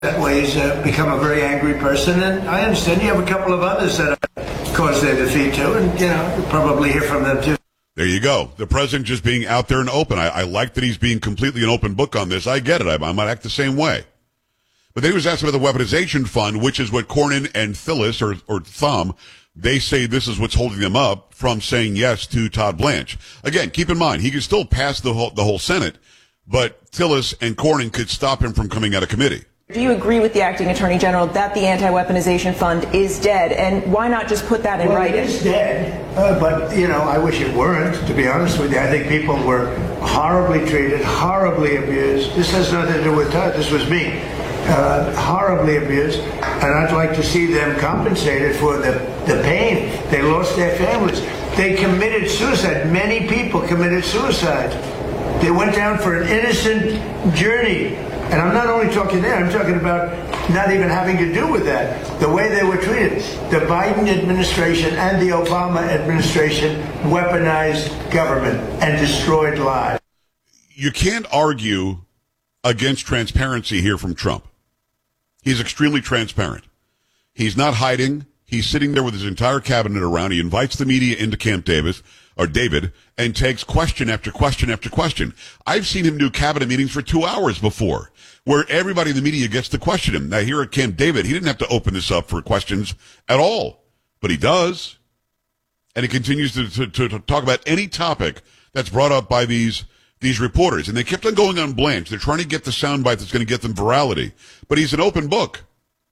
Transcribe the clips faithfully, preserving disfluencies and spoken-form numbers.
that way he's uh, become a very angry person, and I understand you have a couple of others that have caused their defeat too, and you know, you'll probably hear from them too. There you go. The president just being out there and open. I, I like that he's being completely an open book on this. I get it. I, I might act the same way. But then he was asked about the weaponization fund, which is what Cornyn and Phyllis, or, or Thumb, they say this is what's holding them up from saying yes to Todd Blanche. Again, keep in mind, he could still pass the whole, the whole Senate, but Phyllis and Cornyn could stop him from coming out of committee. Do you agree with the acting attorney general that the anti-weaponization fund is dead, and why not just put that in well, writing? It is dead, uh, but you know, I wish it weren't. To be honest with you, I think people were horribly treated, horribly abused. This has nothing to do with Todd. This was me, uh, horribly abused, and I'd like to see them compensated for the the pain. They lost their families. They committed suicide. Many people committed suicide. They went down for an innocent journey. And I'm not only talking there, I'm talking about not even having to do with that. The way they were treated. The Biden administration and the Obama administration weaponized government and destroyed lives. You can't argue against transparency here from Trump. He's extremely transparent. He's not hiding. He's sitting there with his entire cabinet around. He invites the media into Camp Davis, or David, and takes question after question after question. I've seen him do cabinet meetings for two hours before, where everybody in the media gets to question him. Now, here at Camp David, he didn't have to open this up for questions at all, but he does. And he continues to, to, to talk about any topic that's brought up by these these reporters. And they kept on going on Blanche. They're trying to get the soundbite that's going to get them virality. But he's an open book.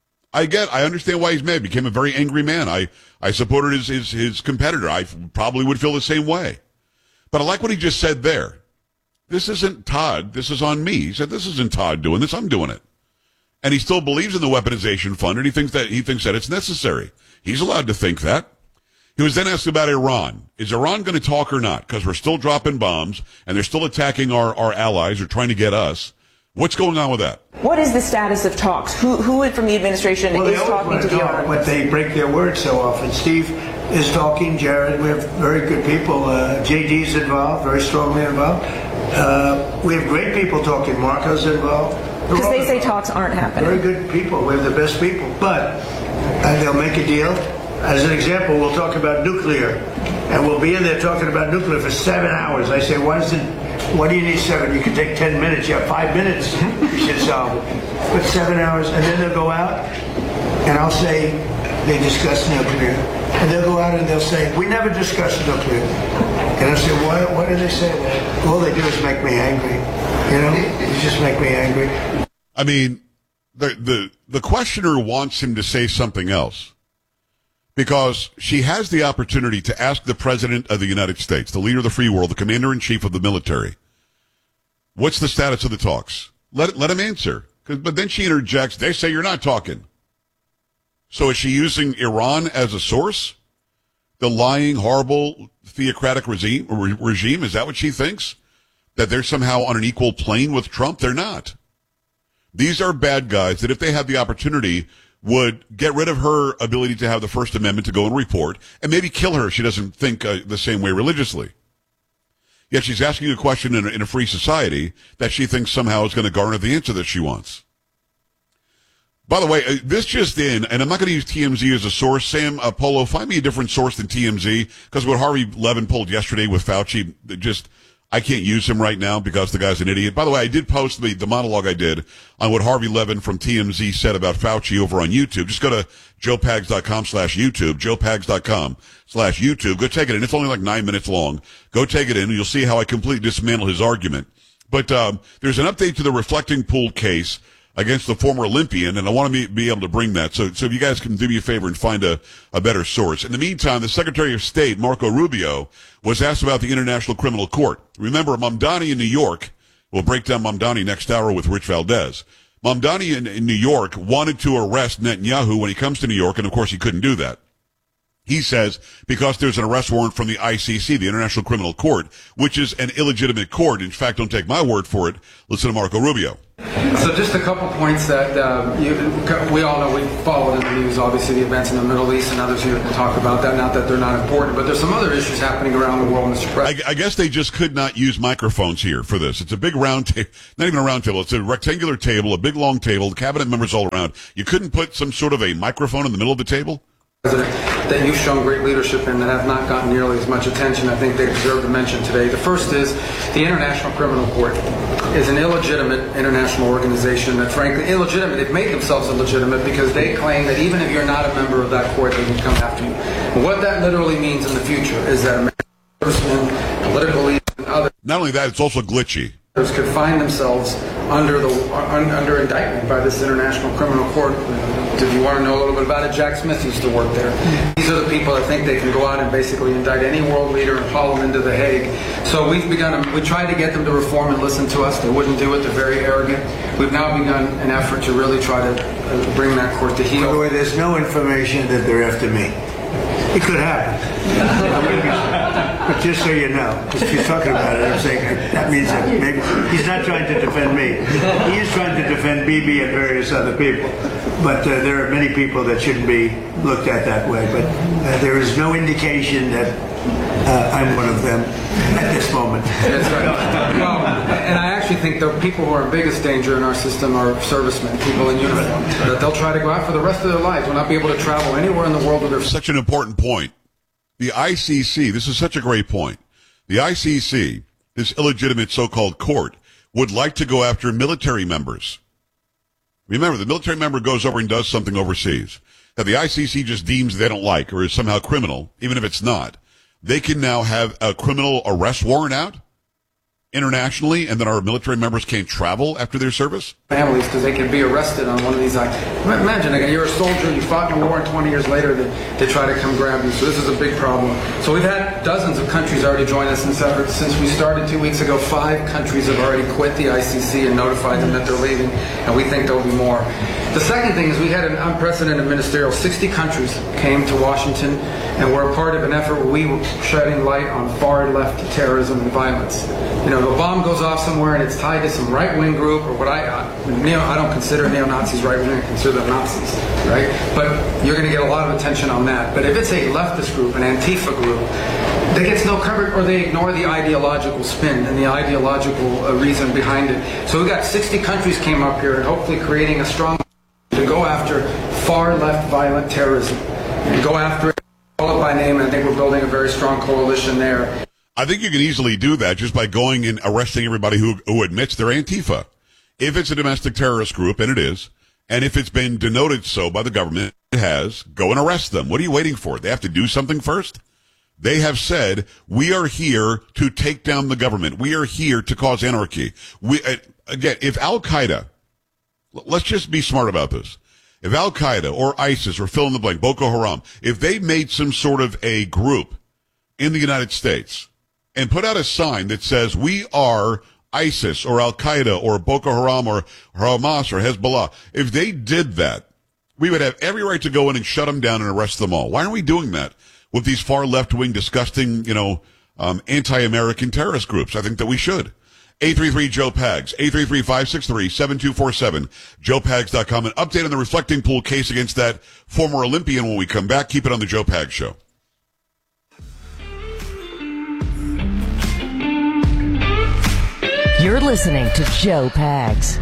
I get, I understand why he's mad. Became a very angry man. I, I supported his, his, his competitor. I probably would feel the same way. But I like what he just said there. This isn't Todd. This is on me. He said, this isn't Todd doing this. I'm doing it. And he still believes in the weaponization fund, and he thinks that, he thinks that it's necessary. He's allowed to think that. He was then asked about Iran. Is Iran going to talk or not? Because we're still dropping bombs, and they're still attacking our, our allies or trying to get us. What's going on with that? What is the status of talks? Who, who from the administration well, is talking to the Iran? But they break their word so often. Steve is talking. Jared, we have very good people. Uh, J D's involved, very strongly involved. Uh, we have great people talking. Marco's involved. Because they say talks aren't happening. Very good people. We have the best people. But uh, they'll make a deal. As an example, we'll talk about nuclear. And we'll be in there talking about nuclear for seven hours. I say, why does it... Why do you need seven? You can take ten minutes. You have five minutes. You should solve it. But seven hours, and then they'll go out, and I'll say they discussed nuclear. And they'll go out and they'll say, we never discussed nuclear. And I'll say, why, why do they say that? All they do is make me angry. You know, they just make me angry. I mean, the, the, the questioner wants him to say something else. Because she has the opportunity to ask the President of the United States, the leader of the free world, the commander-in-chief of the military, what's the status of the talks? Let let him answer. But then she interjects, they say you're not talking. So is she using Iran as a source? The lying, horrible, theocratic regime, regime? Is that what she thinks? That they're somehow on an equal plane with Trump? They're not. These are bad guys that if they had the opportunity would get rid of her ability to have the First Amendment to go and report, and maybe kill her if she doesn't think uh, the same way religiously. Yet she's asking a question in a, in a free society that she thinks somehow is going to garner the answer that she wants. By the way, uh, this just in, and I'm not going to use T M Z as a source. Sam uh, Polo, find me a different source than T M Z, because what Harvey Levin pulled yesterday with Fauci, just... I can't use him right now because the guy's an idiot. By the way, I did post the, the monologue I did on what Harvey Levin from T M Z said about Fauci over on YouTube. Just go to joepags.com slash YouTube, joepags.com slash YouTube. Go take it in. It's only like nine minutes long. Go take it in, and you'll see how I completely dismantle his argument. But um, there's an update to the Reflecting Pool case against the former Olympian, and I want to be, be able to bring that. So, so if you guys can do me a favor and find a, a better source. In the meantime, the Secretary of State, Marco Rubio, was asked about the International Criminal Court. Remember, Mamdani in New York, we'll break down Mamdani next hour with Rich Valdez. Mamdani in, in New York wanted to arrest Netanyahu when he comes to New York, and of course he couldn't do that. He says because there's an arrest warrant from the I C C, the International Criminal Court, which is an illegitimate court. In fact, don't take my word for it. Listen to Marco Rubio. So just a couple points that uh, you, we all know. We followed in the news, obviously, the events in the Middle East, and others here can talk about that. Not that they're not important, but there's some other issues happening around the world, Mister President. I, I guess they just could not use microphones here for this. It's a big round table, not even a round table. It's a rectangular table, a big long table, the cabinet members all around. You couldn't put some sort of a microphone in the middle of the table? President, that you've shown great leadership in that have not gotten nearly as much attention. I think they deserve to mention today. The first is the International Criminal Court is an illegitimate international organization that, frankly, illegitimate. They've made themselves illegitimate because they claim that even if you're not a member of that court, they can come after you. And what that literally means in the future is that American servicemen, political leaders, and others. Not only that, it's also glitchy. Could find themselves under the un, under indictment by this International Criminal Court. If you want to know a little bit about it, Jack Smith used to work there. These are the people that think they can go out and basically indict any world leader and haul them into The Hague. So we've begun, a, we tried to get them to reform and listen to us. They wouldn't do it. They're very arrogant. We've now begun an effort to really try to uh, bring that court to heel. By the way, there's no information that they're after me. It could happen. But just so you know, because you're talking about it, I'm saying that means that maybe he's not trying to defend me. He is trying to defend Bibi and various other people. But uh, there are many people that shouldn't be looked at that way. But uh, there is no indication that uh, I'm one of them at this moment. That's right. Well, and I actually think the people who are in biggest danger in our system are servicemen, people in uniform. That they'll try to go out for the rest of their lives. Will not be able to travel anywhere in the world with their. Such an important point. The I C C, this is such a great point. The I C C, this illegitimate so-called court, would like to go after military members. Remember, the military member goes over and does something overseas that the I C C just deems they don't like or is somehow criminal, even if it's not. They can now have a criminal arrest warrant out internationally, and then our military members can't travel after their service? Families, because they can be arrested on one of these. Like, imagine, like, you're a soldier, you fought in a war, and twenty years later they, they try to come grab you. So this is a big problem. So we've had dozens of countries already join us in this effort. Since we started two weeks ago, five countries have already quit the I C C and notified them that they're leaving, and we think there'll be more. The second thing is we had an unprecedented ministerial. sixty countries came to Washington and were a part of an effort where we were shedding light on far-left terrorism and violence. You know, the bomb goes off somewhere and it's tied to some right-wing group, or what I, I, neo, I don't consider neo-Nazis right-wing, I consider them Nazis, right? But you're going to get a lot of attention on that. But if it's a leftist group, an Antifa group, that gets no coverage, or they ignore the ideological spin and the ideological uh, reason behind it. So we got sixty countries came up here and hopefully creating a strong to go after far-left violent terrorism and go after it, call it by name, and I think we're building a very strong coalition there. I think you can easily do that just by going and arresting everybody who, who admits they're Antifa. If it's a domestic terrorist group, and it is, and if it's been denoted so by the government, it has, go and arrest them. What are you waiting for? They have to do something first? They have said, we are here to take down the government. We are here to cause anarchy. We, uh, again, if Al-Qaeda, let's just be smart about this. If Al-Qaeda or ISIS or fill in the blank, Boko Haram, if they made some sort of a group in the United States and put out a sign that says we are ISIS or Al-Qaeda or Boko Haram or Hamas or Hezbollah, if they did that, we would have every right to go in and shut them down and arrest them all. Why aren't we doing that with these far left-wing, disgusting, you know, um, anti-American terrorist groups? I think that we should. eight three three Joe Pags, eight three three, five six three, seven two four seven, joe pags dot com. An update on the reflecting pool case against that former Olympian when we come back. Keep it on the Joe Pags Show. You're listening to Joe Pags.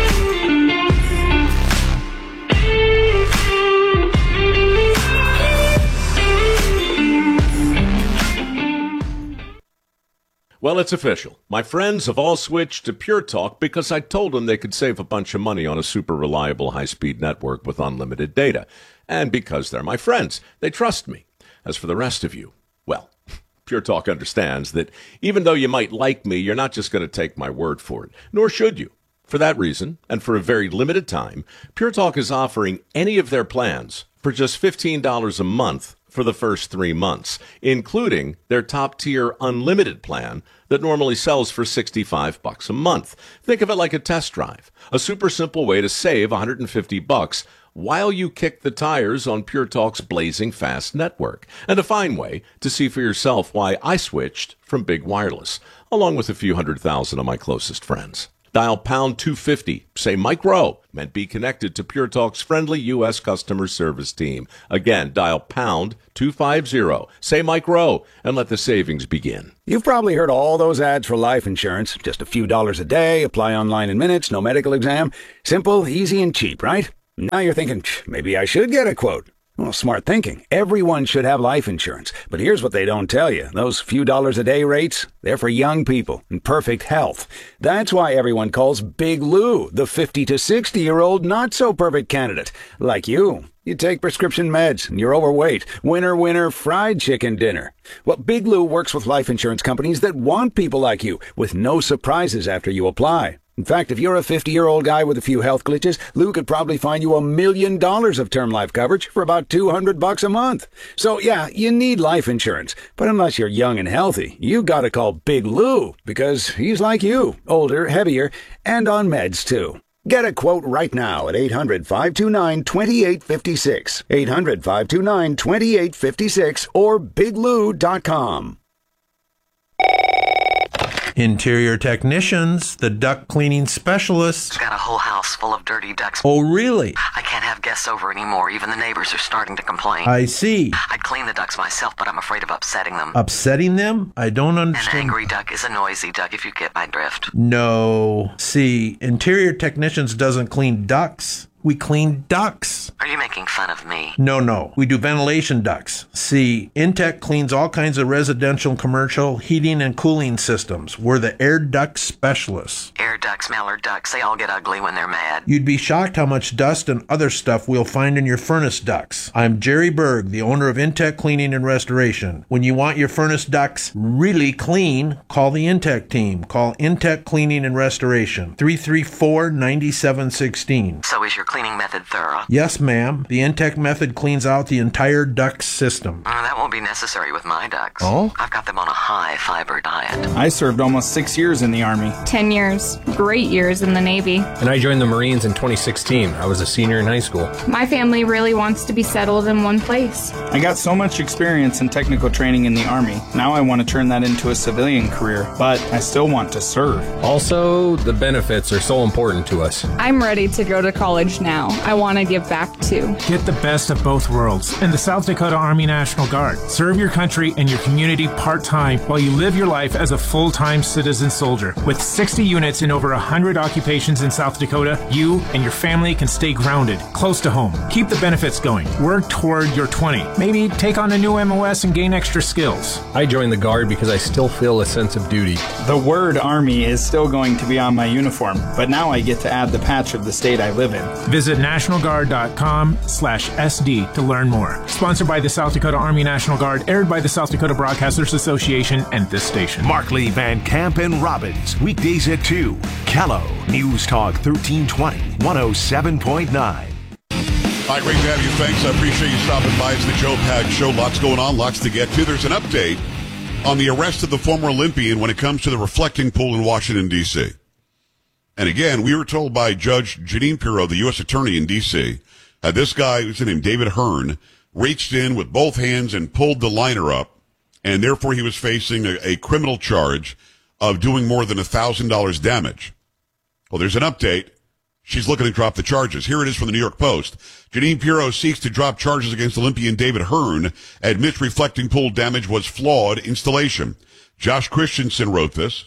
Well, it's official. My friends have all switched to Pure Talk because I told them they could save a bunch of money on a super reliable high-speed network with unlimited data. And because they're my friends, they trust me. As for the rest of you, well, Pure Talk understands that even though you might like me, you're not just going to take my word for it, nor should you. For that reason, and for a very limited time, Pure Talk is offering any of their plans for just fifteen dollars a month for the first three months, including their top-tier unlimited plan that normally sells for sixty-five bucks a month. Think of it like a test drive, a super simple way to save one hundred fifty bucks while you kick the tires on Pure Talk's blazing fast network, and a fine way to see for yourself why I switched from Big Wireless, along with a few hundred thousand of my closest friends. Dial pound two fifty, say Mike Rowe, and be connected to Pure Talk's friendly U S customer service team. Again, dial pound two fifty, say Mike Rowe, and let the savings begin. You've probably heard all those ads for life insurance. Just a few dollars a day, apply online in minutes, no medical exam. Simple, easy, and cheap, right? Now you're thinking, maybe I should get a quote. Well, smart thinking. Everyone should have life insurance. But here's what they don't tell you. Those few dollars a day rates, they're for young people in perfect health. That's why everyone calls Big Lou the fifty to sixty-year-old not-so-perfect candidate. Like you. You take prescription meds, and you're overweight. Winner, winner, fried chicken dinner. Well, Big Lou works with life insurance companies that want people like you, with no surprises after you apply. In fact, if you're a fifty-year-old guy with a few health glitches, Lou could probably find you a million dollars of term life coverage for about two hundred bucks a month. So yeah, you need life insurance. But unless you're young and healthy, you gotta call Big Lou, because he's like you, older, heavier, and on meds too. Get a quote right now at eight hundred, five two nine, two eight five six, eight hundred, five two nine, two eight five six, or big lou dot com. Interior technicians, the duct cleaning specialists. Got a whole house full of dirty ducts. Oh, really? I can't have guests over anymore. Even the neighbors are starting to complain. I see. I'd clean the ducts myself, but I'm afraid of upsetting them. Upsetting them? I don't understand. An angry duck is a noisy duck, if you get my drift. No. See, interior technicians doesn't clean ducts. We clean ducts. Are you making fun of me? No, no. We do ventilation ducts. See, Intech cleans all kinds of residential and commercial heating and cooling systems. We're the air duct specialists. Air ducts, mallard ducks, they all get ugly when they're mad. You'd be shocked how much dust and other stuff we'll find in your furnace ducts. I'm Jerry Berg, the owner of Intech Cleaning and Restoration. When you want your furnace ducts really clean, call the Intech team. Call Intech Cleaning and Restoration, three three four, nine seven one six. So is your cleaning method thorough? Yes, ma'am. The Intech method cleans out the entire duct system. Uh, that won't be necessary with my ducks. Oh? I've got them on a high fiber diet. I served almost six years in the Army. Ten years. Great years in the Navy. And I joined the Marines in twenty sixteen. I was a senior in high school. My family really wants to be settled in one place. I got so much experience and technical training in the Army. Now I want to turn that into a civilian career, but I still want to serve. Also, the benefits are so important to us. I'm ready to go to college now. I want to give back too. Get the best of both worlds in the South Dakota Army National Guard. Serve your country and your community part-time while you live your life as a full-time citizen soldier. With sixty units in over one hundred occupations in South Dakota, you and your family can stay grounded, close to home. Keep the benefits going. Work toward your twenty. Maybe take on a new M O S and gain extra skills. I joined the Guard because I still feel a sense of duty. The word Army is still going to be on my uniform, but now I get to add the patch of the state I live in. Visit national guard dot com slash S D to learn more. Sponsored by the South Dakota Army National Guard, aired by the South Dakota Broadcasters Association and this station. Markley, Van Camp, and Robbins, weekdays at two. Callow, News Talk thirteen twenty, one oh seven point nine. Hi, great to have you. Thanks. I appreciate you stopping by. It's the Joe Pags Show. Lots going on, lots to get to. There's an update on the arrest of the former Olympian when it comes to the reflecting pool in Washington, D C And again, we were told by Judge Jeanine Pirro, the U S attorney in D C, that this guy, who's named David Hearn, reached in with both hands and pulled the liner up, and therefore he was facing a, a criminal charge of doing more than one thousand dollars damage. Well, there's an update. She's looking to drop the charges. Here it is from the New York Post. Jeanine Pirro seeks to drop charges against Olympian David Hearn, admits reflecting pool damage was flawed installation. Josh Christensen wrote this.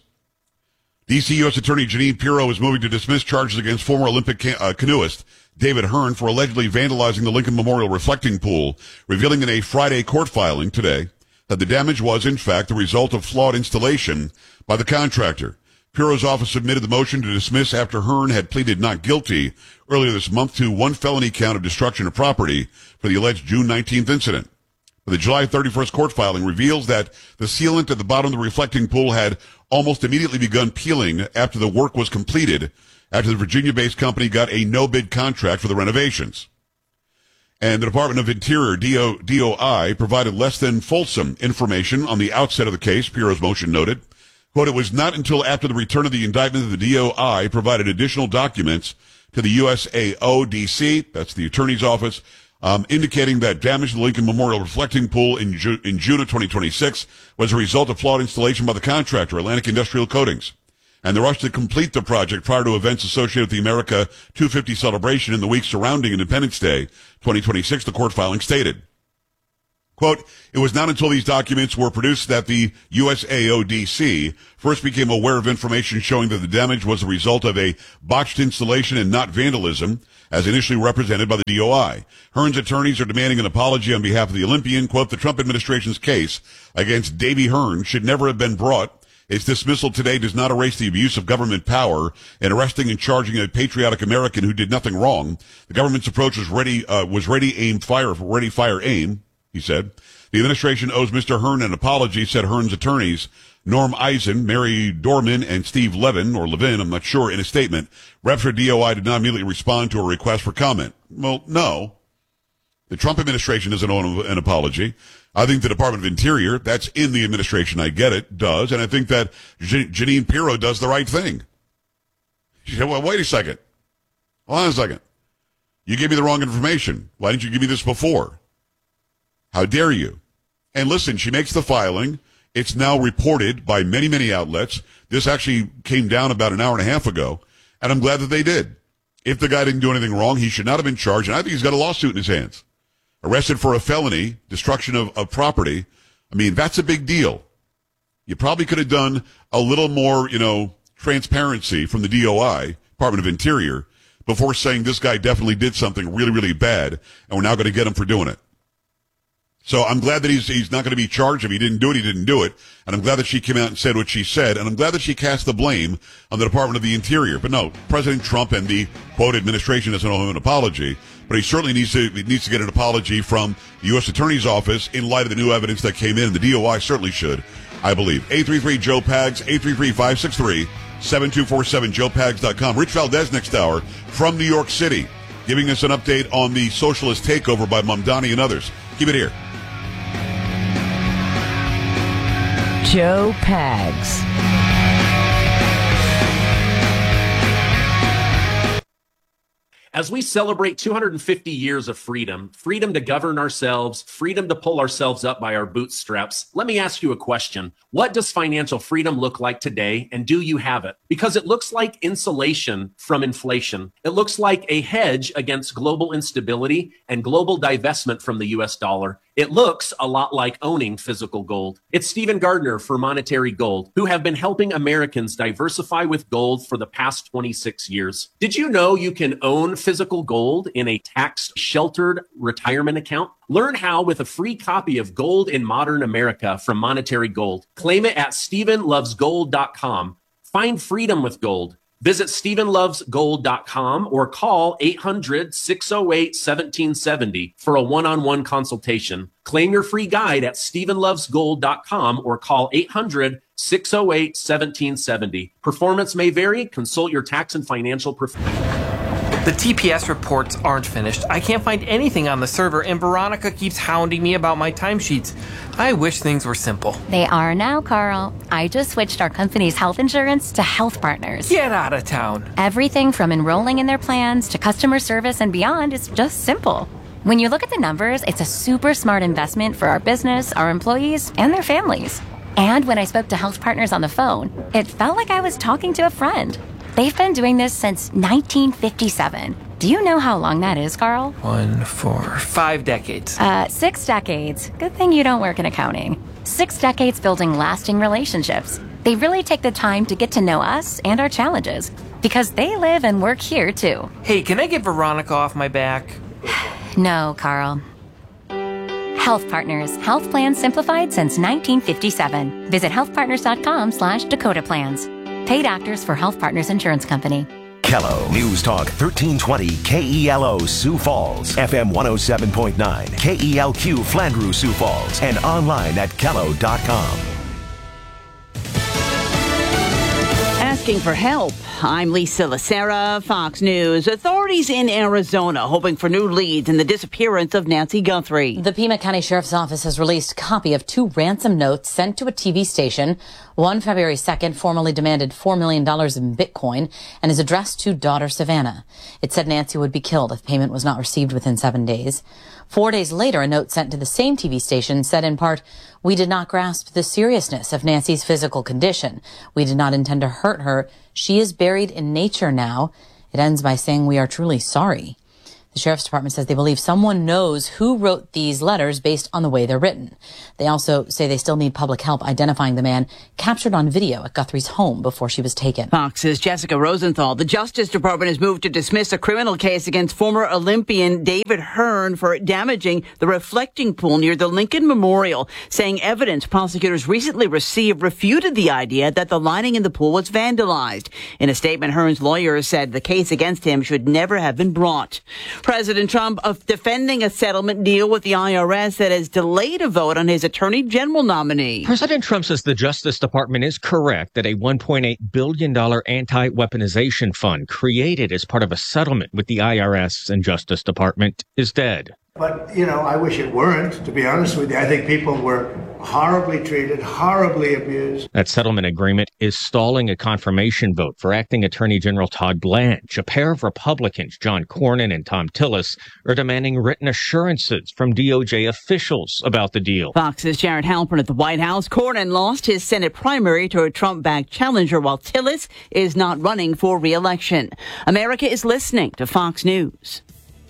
D C U S Attorney Jeanine Pirro is moving to dismiss charges against former Olympic ca- uh, canoeist David Hearn for allegedly vandalizing the Lincoln Memorial reflecting pool, revealing in a Friday court filing today that the damage was, in fact, the result of flawed installation by the contractor. Pirro's office submitted the motion to dismiss after Hearn had pleaded not guilty earlier this month to one felony count of destruction of property for the alleged June nineteenth incident. But the July thirty-first court filing reveals that the sealant at the bottom of the reflecting pool had almost immediately begun peeling after the work was completed, after the Virginia-based company got a no-bid contract for the renovations. And the Department of Interior, D O I, provided less than fulsome information on the outset of the case, Pirro's motion noted. Quote, it was not until after the return of the indictment that the D O I provided additional documents to the U S A O D C, that's the attorney's office, um, indicating that damage to the Lincoln Memorial reflecting pool in, Ju- in June of twenty twenty-six was a result of flawed installation by the contractor, Atlantic Industrial Coatings, and the rush to complete the project prior to events associated with the America two fifty celebration in the week surrounding Independence Day twenty twenty-six, the court filing stated. Quote, it was not until these documents were produced that the U S A O D C first became aware of information showing that the damage was a result of a botched installation and not vandalism, as initially represented by the D O I. Hearn's attorneys are demanding an apology on behalf of the Olympian. Quote, the Trump administration's case against Davy Hearn should never have been brought. Its dismissal today does not erase the abuse of government power in arresting and charging a patriotic American who did nothing wrong. The government's approach was ready, uh, was ready, aim, fire, ready, fire, aim. He said, the administration owes Mister Hearn an apology, said Hearn's attorneys, Norm Eisen, Mary Dorman, and Steve Levin, or Levin, I'm not sure, in a statement. Reps for D O I did not immediately respond to a request for comment. Well, no. The Trump administration doesn't owe an apology. I think the Department of Interior, that's in the administration, I get it, does, and I think that J- Jeanine Pirro does the right thing. She said, well, wait a second. Hold on a second. You gave me the wrong information. Why didn't you give me this before? How dare you? And listen, she makes the filing. It's now reported by many, many outlets. This actually came down about an hour and a half ago, and I'm glad that they did. If the guy didn't do anything wrong, he should not have been charged, and I think he's got a lawsuit in his hands. Arrested for a felony, destruction of, of property. I mean, that's a big deal. You probably could have done a little more, you know, transparency from the D O I, Department of Interior, before saying this guy definitely did something really, really bad, and we're now going to get him for doing it. So I'm glad that he's he's not going to be charged. If he didn't do it, he didn't do it. And I'm glad that she came out and said what she said. And I'm glad that she cast the blame on the Department of the Interior. But no, President Trump and the, quote, administration doesn't owe him an apology. But he certainly needs to he needs to get an apology from the U S Attorney's Office in light of the new evidence that came in. And the D O I certainly should, I believe. eight three three Joe Pags, eight three three, five six three, seven two four seven, joe pags dot com. Rich Valdez next hour from New York City, giving us an update on the socialist takeover by Mamdani and others. Keep it here. Joe Pags. As we celebrate two hundred fifty years of freedom, freedom to govern ourselves, freedom to pull ourselves up by our bootstraps, let me ask you a question. What does financial freedom look like today, and do you have it? Because it looks like insulation from inflation. It looks like a hedge against global instability and global divestment from the U S dollar. It looks a lot like owning physical gold. It's Stephen Gardner for Monetary Gold, who have been helping Americans diversify with gold for the past twenty-six years. Did you know you can own physical gold in a tax-sheltered retirement account? Learn how with a free copy of Gold in Modern America from Monetary Gold. Claim it at stephen loves gold dot com. Find freedom with gold. Visit stephen loves gold dot com or call eight hundred, six oh eight, one seven seven oh for a one-on-one consultation. Claim your free guide at stephen loves gold dot com or call eight hundred, six oh eight, one seven seven oh. Performance may vary. Consult your tax and financial professional. The T P S reports aren't finished. I can't find anything on the server, and Veronica keeps hounding me about my timesheets. I wish things were simple. They are now, Carl. I just switched our company's health insurance to Health Partners. Get out of town. Everything from enrolling in their plans to customer service and beyond is just simple. When you look at the numbers, it's a super smart investment for our business, our employees, and their families. And when I spoke to Health Partners on the phone, it felt like I was talking to a friend. They've been doing this since nineteen fifty-seven. Do you know how long that is, Carl? One, four, five decades. Uh, six decades. Good thing you don't work in accounting. Six decades building lasting relationships. They really take the time to get to know us and our challenges because they live and work here, too. Hey, can I get Veronica off my back? No, Carl. Health Partners. Health plans simplified since nineteen fifty-seven. Visit healthpartners.com slash Dakota Plans. Paid actors for Health Partners Insurance Company. Kello News Talk thirteen twenty K E L O Sioux Falls, F M one oh seven point nine, K E L Q Flandreau Sioux Falls, and online at kello dot com. As asking for help. I'm Lisa Lacera, Fox News. Authorities in Arizona hoping for new leads in the disappearance of Nancy Guthrie. The Pima County Sheriff's Office has released a copy of two ransom notes sent to a T V station. One, February second, formally demanded four million dollars in Bitcoin and is addressed to daughter Savannah. It said Nancy would be killed if payment was not received within seven days. Four days later, a note sent to the same T V station said in part, "We did not grasp the seriousness of Nancy's physical condition. We did not intend to hurt her. She is buried in nature now." It ends by saying, "We are truly sorry." The Sheriff's Department says they believe someone knows who wrote these letters based on the way they're written. They also say they still need public help identifying the man captured on video at Guthrie's home before she was taken. Fox's Jessica Rosenthal. The Justice Department has moved to dismiss a criminal case against former Olympian David Hearn for damaging the reflecting pool near the Lincoln Memorial, saying evidence prosecutors recently received refuted the idea that the lining in the pool was vandalized. In a statement, Hearn's lawyers said the case against him should never have been brought. President Trump of defending a settlement deal with the I R S that has delayed a vote on his attorney general nominee. President Trump says the Justice Department is correct that a one point eight billion dollars anti-weaponization fund created as part of a settlement with the I R S and Justice Department is dead. But, you know, I wish it weren't, to be honest with you. I think people were horribly treated, horribly abused. That settlement agreement is stalling a confirmation vote for acting Attorney General Todd Blanche. A pair of Republicans, John Cornyn and Tom Tillis, are demanding written assurances from D O J officials about the deal. Fox's Jared Halpern at the White House. Cornyn lost his Senate primary to a Trump-backed challenger, while Tillis is not running for re-election. America is listening to Fox News.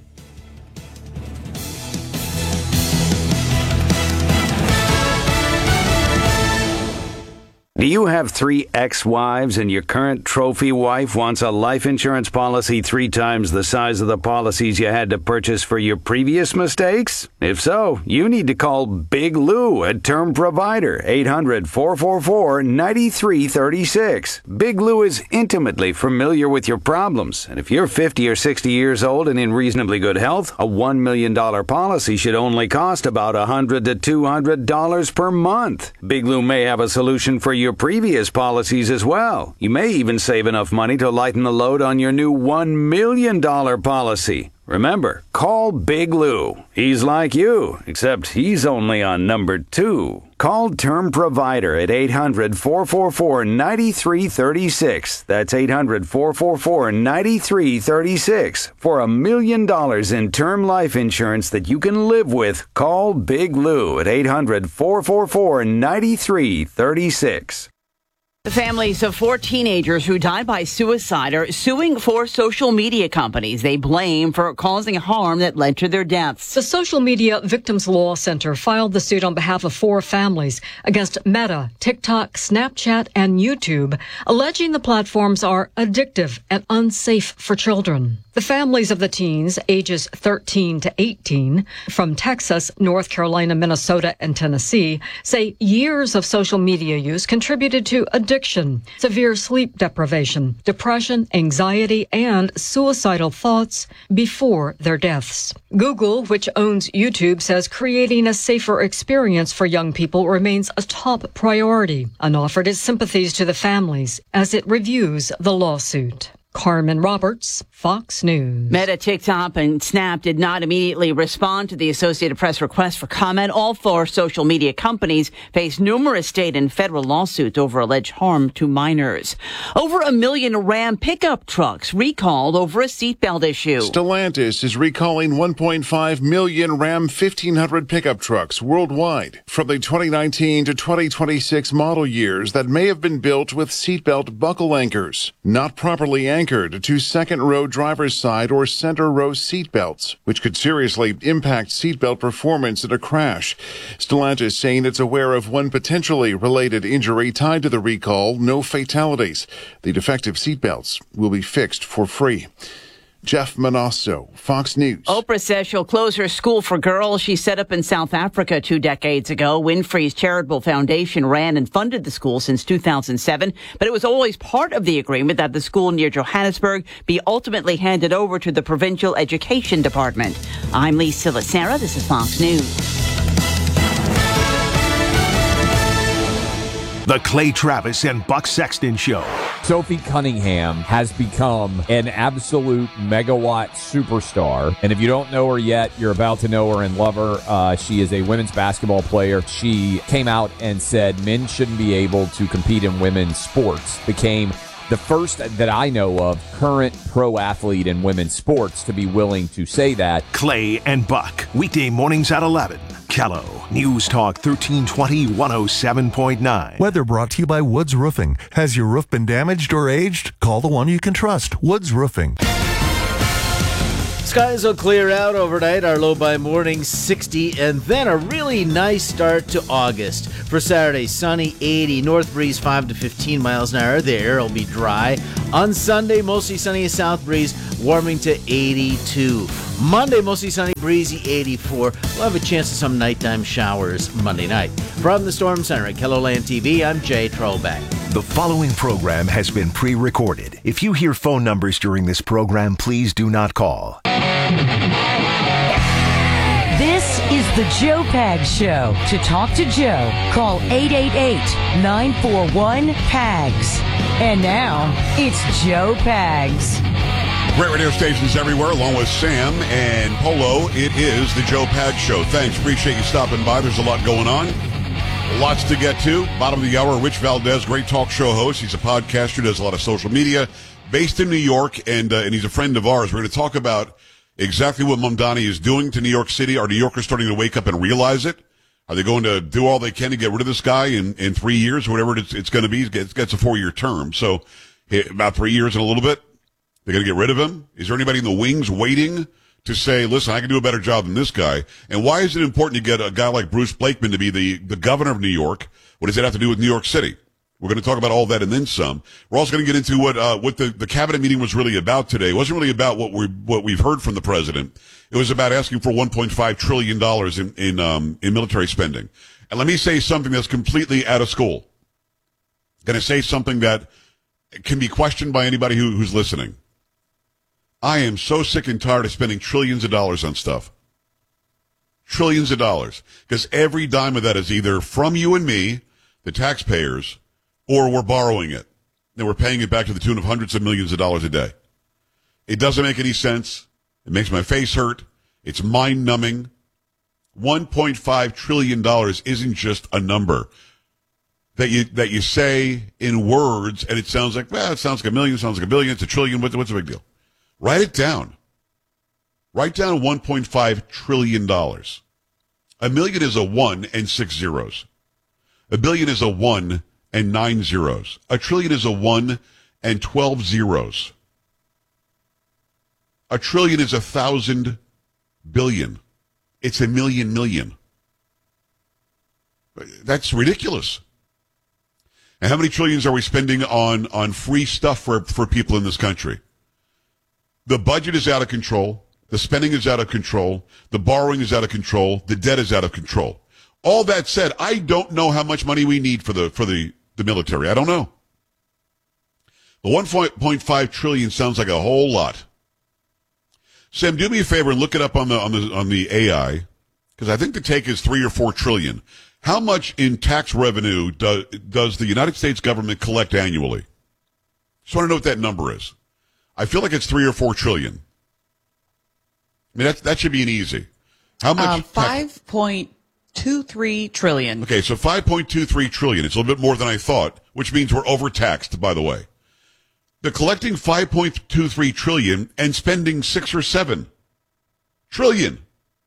Do you have three ex-wives and your current trophy wife wants a life insurance policy three times the size of the policies you had to purchase for your previous mistakes? If so, you need to call Big Lou at Term Provider, eight hundred, four four four, nine three three six. Big Lou is intimately familiar with your problems, and if you're fifty or sixty years old and in reasonably good health, a one million dollars policy should only cost about one hundred to two hundred dollars per month. Big Lou may have a solution for your previous policies as well. You may even save enough money to lighten the load on your new one million dollars policy. Remember, call Big Lou. He's like you, except he's only on number two. Call Term Provider at eight hundred, four four four, nine three three six. That's eight hundred, four four four, nine three three six. For a million dollars in term life insurance that you can live with, call Big Lou at eight hundred, four four four, nine three three six. The families of four teenagers who died by suicide are suing four social media companies they blame for causing harm that led to their deaths. The Social Media Victims Law Center filed the suit on behalf of four families against Meta, TikTok, Snapchat, and YouTube, alleging the platforms are addictive and unsafe for children. The families of the teens, ages thirteen to eighteen, from Texas, North Carolina, Minnesota, and Tennessee, say years of social media use contributed to addiction, severe sleep deprivation, depression, anxiety, and suicidal thoughts before their deaths. Google, which owns YouTube, says creating a safer experience for young people remains a top priority and offered its sympathies to the families as it reviews the lawsuit. Carmen Roberts, Fox News. Meta, TikTok, and Snap did not immediately respond to the Associated Press request for comment. All four social media companies face numerous state and federal lawsuits over alleged harm to minors. Over a million Ram pickup trucks recalled over a seatbelt issue. Stellantis is recalling one point five million Ram fifteen hundred pickup trucks worldwide from the twenty nineteen to twenty twenty-six model years that may have been built with seatbelt buckle anchors, not properly anchored to second-row driver's side or center row seatbelts, which could seriously impact seatbelt performance in a crash. Stellantis saying it's aware of one potentially related injury tied to the recall, no fatalities. The defective seatbelts will be fixed for free. Jeff Manasso, Fox News. Oprah says she'll close her school for girls she set up in South Africa two decades ago. Winfrey's charitable foundation ran and funded the school since two thousand seven, but it was always part of the agreement that the school near Johannesburg be ultimately handed over to the provincial education department. I'm Lisa Lacera. This is Fox News. The Clay Travis and Buck Sexton Show. Sophie Cunningham has become an absolute megawatt superstar. And if you don't know her yet, you're about to know her and love her. Uh, she is a women's basketball player. She came out and said men shouldn't be able to compete in women's sports. Became the first that I know of current pro athlete in women's sports to be willing to say that. Clay and Buck, weekday mornings at eleven. Kello, News Talk thirteen twenty, one oh seven point nine. Weather brought to you by Woods Roofing. Has your roof been damaged or aged? Call the one you can trust, Woods Roofing. Skies will clear out overnight, our low by morning sixty, and then a really nice start to August. For Saturday, sunny, eighty, north breeze five to fifteen miles an hour. The air will be dry. On Sunday, mostly sunny, south breeze warming to eighty-two. Monday, mostly sunny, breezy, eighty-four. We'll have a chance of some nighttime showers Monday night. From the Storm Center at KELOLAND T V, I'm Jay Trollback. The following program has been pre-recorded. If you hear phone numbers during this program, please do not call. This is the Joe Pags Show. To talk to Joe, call eight eight eight, nine four one, P A G S. And now, it's Joe Pags. Great radio stations everywhere, along with Sam and Polo. It is the Joe Pags Show. Thanks. Appreciate you stopping by. There's a lot going on. Lots to get to. Bottom of the hour, Rich Valdez, great talk show host. He's a podcaster, does a lot of social media, based in New York, and uh, and he's a friend of ours. We're going to talk about exactly what Mamdani is doing to New York City. Are New Yorkers starting to wake up and realize it? Are they going to do all they can to get rid of this guy in, in three years, whatever it's, it's going to be? It gets a four-year term, so about three years and a little bit. They're going to get rid of him? Is there anybody in the wings waiting to say, listen, I can do a better job than this guy? And why is it important to get a guy like Bruce Blakeman to be the, the governor of New York? What does that have to do with New York City? We're going to talk about all that and then some. We're also going to get into what uh, what the, the cabinet meeting was really about today. It wasn't really about what we what we've heard from the president. It was about asking for one point five trillion dollars in in um, in military spending. And let me say something that's completely out of school. Going to say something that can be questioned by anybody who, who's listening. I am so sick and tired of spending trillions of dollars on stuff. Trillions of dollars. Because every dime of that is either from you and me, the taxpayers, or we're borrowing it. And we're paying it back to the tune of hundreds of millions of dollars a day. It doesn't make any sense. It makes my face hurt. It's mind-numbing. one point five trillion dollars isn't just a number that you that you say in words, and it sounds like, well, it sounds like a million, sounds like a billion, it's a trillion, what's, what's the big deal? Write it down. Write down one point five trillion dollars. A million is a one and six zeros. A billion is a one and nine zeros. A trillion is a one and twelve zeros. A trillion is a thousand billion. It's a million million. That's ridiculous. And how many trillions are we spending on, on free stuff for, for people in this country? The budget is out of control. The spending is out of control. The borrowing is out of control. The debt is out of control. All that said, I don't know how much money we need for the for the, the military. I don't know. The one point five trillion sounds like a whole lot. Sam, do me a favor and look it up on the on the on the A I, because I think the take is three or four trillion. How much in tax revenue do, does the United States government collect annually? Just want to know what that number is. I feel like it's three or four trillion. I mean, that that should be an easy. How much? Um, five point two three trillion. Okay, so five point two three trillion. It's a little bit more than I thought, which means we're overtaxed, by the way. They're collecting five point two three trillion and spending six or seven trillion.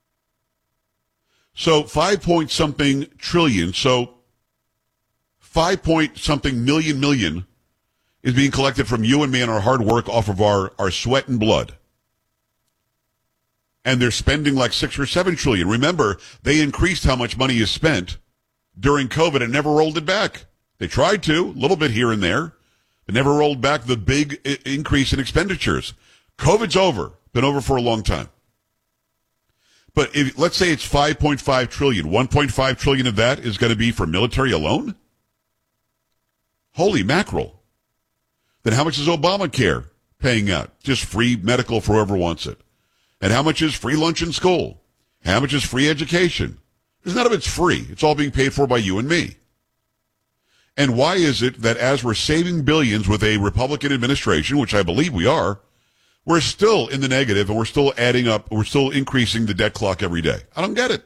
So five point something trillion. So five point something million million is being collected from you and me and our hard work off of our, our sweat and blood. And they're spending like six or seven trillion. Remember, they increased how much money is spent during COVID and never rolled it back. They tried to, a little bit here and there, but never rolled back the big I- increase in expenditures. COVID's over, been over for a long time. But if, let's say it's five point five trillion. one point five trillion of that is going to be for military alone? Holy mackerel. Then how much is Obamacare paying out? Just free medical for whoever wants it. And how much is free lunch in school? How much is free education? Because none of it's free. It's all being paid for by you and me. And why is it that as we're saving billions with a Republican administration, which I believe we are, we're still in the negative and we're still adding up, we're still increasing the debt clock every day? I don't get it.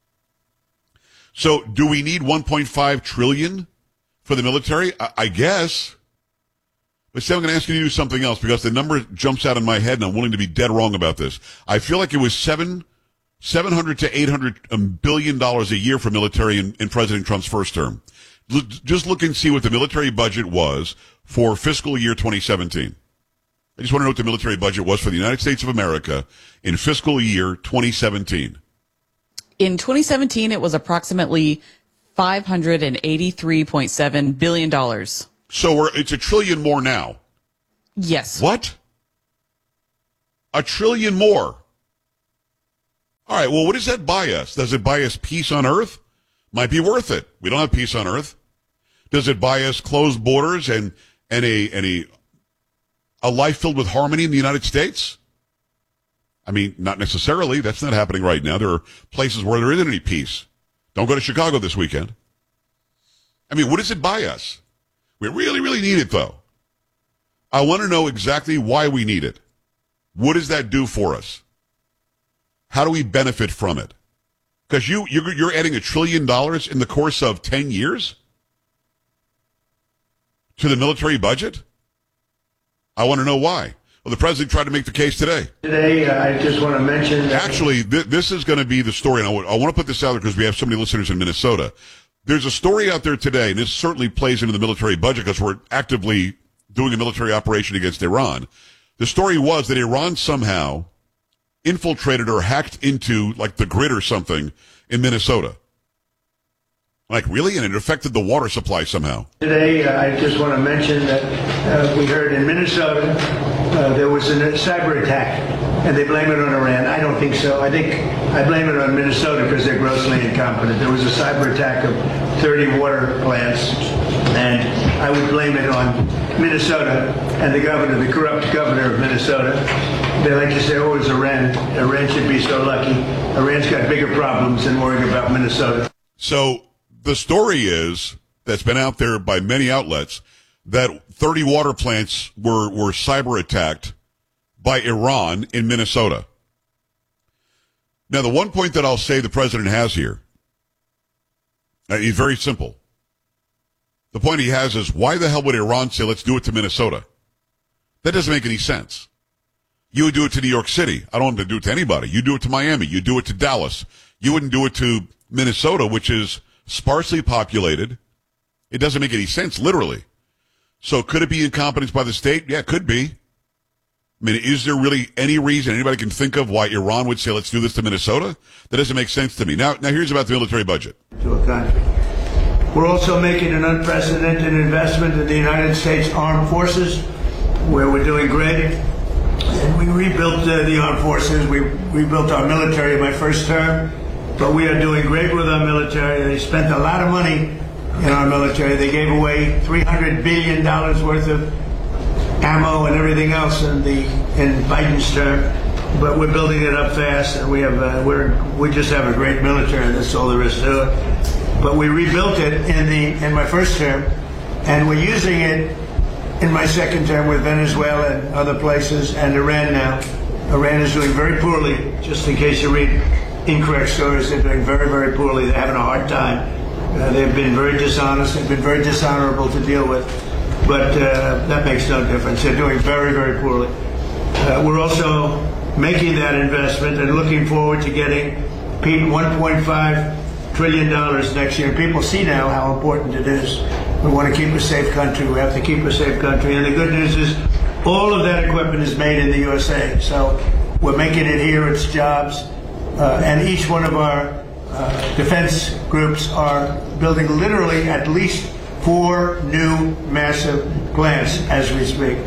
So do we need one point five trillion dollars for the military? I, I guess. But see, I'm going to ask you to do something else because the number jumps out in my head and I'm willing to be dead wrong about this. I feel like it was seven, seven hundred to eight hundred billion dollars a year for military in, in President Trump's first term. L- just look and see what the military budget was for fiscal year twenty seventeen. I just want to know what the military budget was for the United States of America in fiscal year twenty seventeen. In twenty seventeen, it was approximately five hundred eighty-three point seven billion dollars. So we're, it's a trillion more now. Yes. What? A trillion more. All right, well, what does that buy us? Does it buy us peace on earth? Might be worth it. We don't have peace on earth. Does it buy us closed borders and, and, a, and a, a life filled with harmony in the United States? I mean, not necessarily. That's not happening right now. There are places where there isn't any peace. Don't go to Chicago this weekend. I mean, what does it buy us? We really, really need it, though. I want to know exactly why we need it. What does that do for us? How do we benefit from it? Because you, you're, you're adding a trillion dollars in the course of ten years to the military budget? I want to know why. Well, the president tried to make the case today. Today, uh, I just want to mention that Actually, th- this is going to be the story, and I, w- I want to put this out there because we have so many listeners in Minnesota. There's a story out there today, and this certainly plays into the military budget because we're actively doing a military operation against Iran. The story was that Iran somehow infiltrated or hacked into, like, the grid or something in Minnesota. Like, really? And it affected the water supply somehow. Today, uh, I just want to mention that uh, we heard in Minnesota uh, there was a cyber attack, and they blame it on Iran. I don't think so. I think I blame it on Minnesota because they're grossly incompetent. There was a cyber attack of thirty water plants, and I would blame it on Minnesota and the governor, the corrupt governor of Minnesota. They like to say, oh, it's Iran. Iran should be so lucky. Iran's got bigger problems than worrying about Minnesota. So the story is, that's been out there by many outlets, that thirty water plants were, were cyber attacked by Iran in Minnesota. Now, the one point that I'll say the president has here, uh, is very simple. The point he has is, why the hell would Iran say, let's do it to Minnesota? That doesn't make any sense. You would do it to New York City. I don't want to do it to anybody. You do it to Miami. You do it to Dallas. You wouldn't do it to Minnesota, which is sparsely populated. It doesn't make any sense, literally. So could it be incompetence by the state? Yeah, it could be. I mean, is there really any reason anybody can think of why Iran would say, let's do this to Minnesota? That doesn't make sense to me. Now, now here's about the military budget. To a country. We're also making an unprecedented investment in the United States Armed Forces, where we're doing great. And we rebuilt uh, the armed forces. We rebuilt our military in my first term. But we are doing great with our military. They spent a lot of money in our military. They gave away three hundred billion dollars worth of ammo and everything else in the in Biden's term. But we're building it up fast, and we have uh, we're we just have a great military. That's all there is to it. But we rebuilt it in the in my first term, and we're using it in my second term with Venezuela and other places, and Iran now. Iran is doing very poorly. Just in case you read incorrect stories, they're doing very, very poorly. They're having a hard time. Uh, they've been very dishonest. They've been very dishonorable to deal with. But uh, that makes no difference. They're doing very, very poorly. Uh, we're also making that investment and looking forward to getting one point five trillion dollars next year. People see now how important it is. We want to keep a safe country. We have to keep a safe country. And the good news is all of that equipment is made in the U S A. So we're making it here. It's jobs. Uh, and each one of our uh, defense groups are building literally at least four new massive plants as we speak,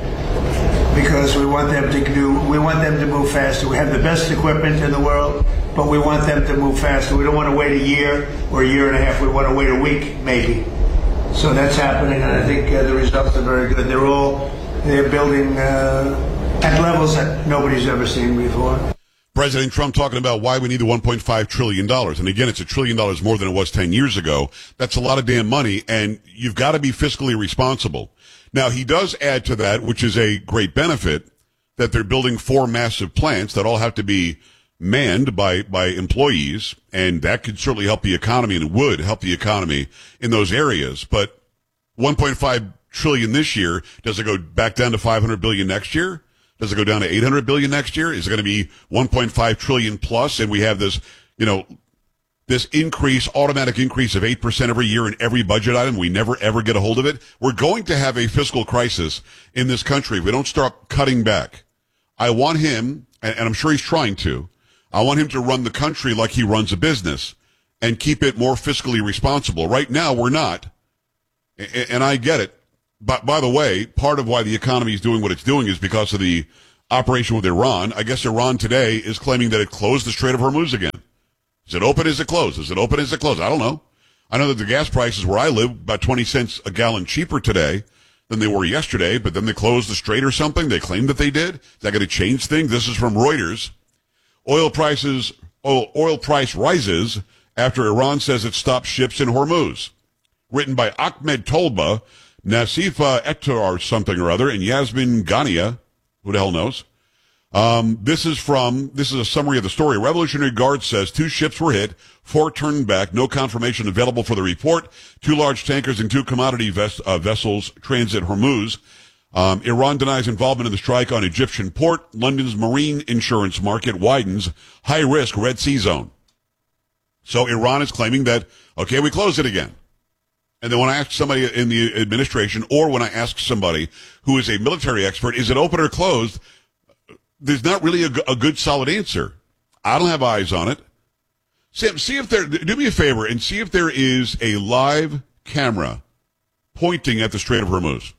because we want them to do. We want them to move faster. We have the best equipment in the world, but we want them to move faster. We don't want to wait a year or a year and a half. We want to wait a week, maybe. So that's happening, and I think uh, the results are very good. They're all they're building uh, at levels that nobody's ever seen before. President Trump talking about why we need the one point five trillion dollars. And again, it's a trillion dollars more than it was ten years ago. That's a lot of damn money, and you've got to be fiscally responsible. Now, he does add to that, which is a great benefit, that they're building four massive plants that all have to be manned by, by employees, and that could certainly help the economy and would help the economy in those areas. But one point five trillion this year, does it go back down to five hundred billion next year? Does it go down to eight hundred billion next year? Is it going to be one point five trillion plus? And we have this, you know, this increase, automatic increase of eight percent every year in every budget item. We never ever get a hold of it. We're going to have a fiscal crisis in this country if we don't start cutting back. I want him, and I'm sure he's trying to, I want him to run the country like he runs a business and keep it more fiscally responsible. Right now, we're not. And I get it. But by the way, part of why the economy is doing what it's doing is because of the operation with Iran. I guess Iran today is claiming that it closed the Strait of Hormuz again. Is it open? Is it closed? Is it open? Is it closed? I don't know. I know that the gas prices where I live about twenty cents a gallon cheaper today than they were yesterday, but then they closed the strait or something. They claim that they did. Is that going to change things? This is from Reuters. Oil prices, oil, oil price rises after Iran says it stopped ships in Hormuz. Written by Ahmed Tolba, Nasifa Ettar or something or other, and Yasmin Ghania. Who the hell knows? Um, this is from, this is a summary of the story. Revolutionary Guard says two ships were hit, four turned back, no confirmation available for the report. Two large tankers and two commodity ves- uh, vessels transit Hormuz. Um, Iran denies involvement in the strike on Egyptian port. London's marine insurance market widens. High risk Red Sea zone. So Iran is claiming that, okay, we close it again. And then when I ask somebody in the administration, or when I ask somebody who is a military expert, is it open or closed? There's not really a, a good solid answer. I don't have eyes on it. Sam, see if there, do me a favor and see if there is a live camera pointing at the Strait of Hormuz.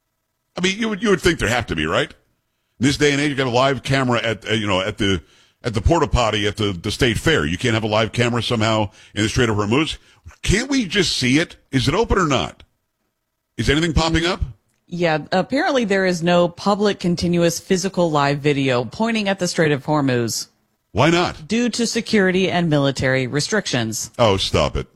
I mean, you would, you would think there have to be, right? In this day and age, you got a live camera at, uh, you know, at the, at the porta potty at the, the state fair. You can't have a live camera somehow in the Strait of Hormuz. Can't we just see it? Is it open or not? Is anything popping up? Yeah, apparently there is no public continuous physical live video pointing at the Strait of Hormuz. Why not? Due to security and military restrictions. Oh, stop it.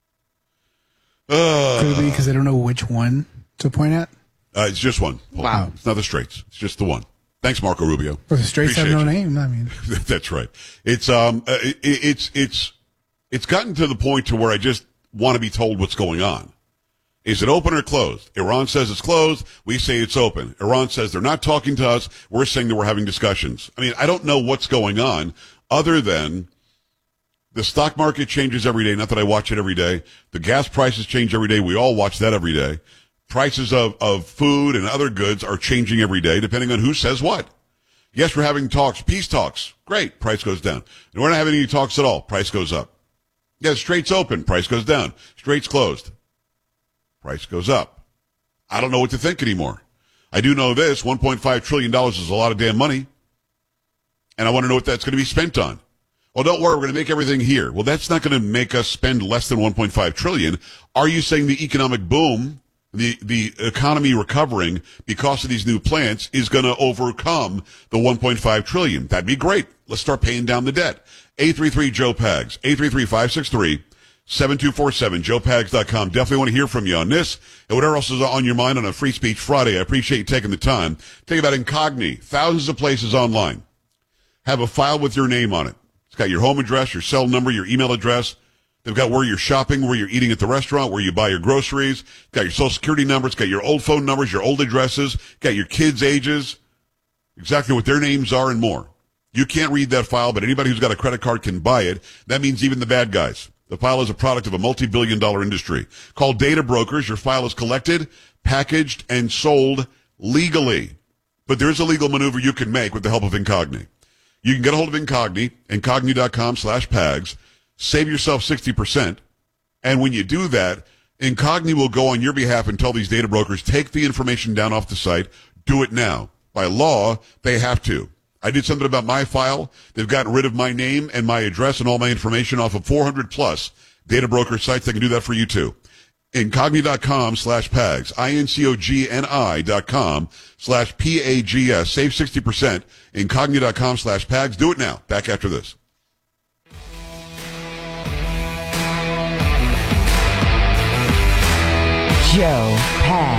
Uh, Could it be because I don't know which one to point at? Uh, it's just one. Wow. It's not the Straits. It's just the one. Thanks, Marco Rubio. Or the Straits have no name? I mean, that's right. It's um, uh, it, it's it's it's gotten to the point to where I just want to be told what's going on. Is it open or closed? Iran says it's closed. We say it's open. Iran says they're not talking to us. We're saying that we're having discussions. I mean, I don't know what's going on other than the stock market changes every day. Not that I watch it every day. The gas prices change every day. We all watch that every day. Prices of, of food and other goods are changing every day depending on who says what. Yes, we're having talks, peace talks. Great. Price goes down. And we're not having any talks at all. Price goes up. Yeah, strait's open. Price goes down. Strait's closed. Price goes up. I don't know what to think anymore. I do know this. one point five trillion dollars is a lot of damn money. And I want to know what that's going to be spent on. Well, don't worry. We're going to make everything here. Well, that's not going to make us spend less than one point five trillion dollars. Are you saying the economic boom, the, the economy recovering because of these new plants is going to overcome the one point five trillion dollars? That'd be great. Let's start paying down the debt. eight three three Joe Pags, eight three three, five six three, seven two four seven, joe pags dot com. Definitely want to hear from you on this and whatever else is on your mind on a Free Speech Friday. I appreciate you taking the time. Think about Incogni. Thousands of places online have a file with your name on it. It's got your home address, your cell number, your email address. They've got where you're shopping, where you're eating at the restaurant, where you buy your groceries. It's got your social security numbers, got your old phone numbers, your old addresses, got your kids' ages, exactly what their names are and more. You can't read that file, but anybody who's got a credit card can buy it. That means even the bad guys. The file is a product of a multi-billion dollar industry. Called Data Brokers. Your file is collected, packaged, and sold legally. But there is a legal maneuver you can make with the help of Incogni. You can get a hold of Incogni, incogni dot com slash pags. Save yourself sixty percent. And when you do that, Incogni will go on your behalf and tell these data brokers, take the information down off the site. Do it now. By law, they have to. I did something about my file. They've gotten rid of my name and my address and all my information off of four hundred plus data broker sites. They can do that for you too. Incogni.com slash PAGS. I-N-C-O-G-N-I dot com slash P-A-G-S. Save sixty percent. Incogni.com slash PAGS. Do it now. Back after this. Joe Pags.